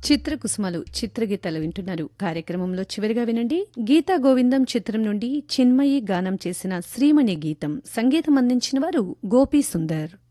చిత్రకుసుమలు చిత్రగీతాలు వింటున్నారు. కార్యక్రమంలో చివరిగా వినండి, గీతా గోవిందం చిత్రం నుండి చిన్మయి గానం చేసిన శ్రీమణి గీతం. సంగీతం అందించిన వారు గోపీ సుందర్.